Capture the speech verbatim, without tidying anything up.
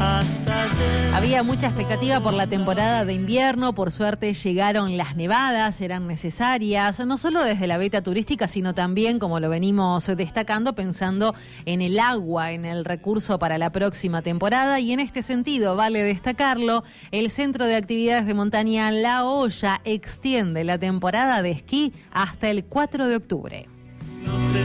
hasta ayer. Había mucha expectativa por la temporada de invierno, por suerte llegaron las nevadas, eran necesarias, no solo desde la beta turística, sino también, como lo venimos destacando, pensando en el agua, en el recurso para la próxima temporada, y en este sentido, vale destacarlo, el Centro de Actividades de Montaña La Hoya extiende la temporada de esquí hasta el cuatro de octubre.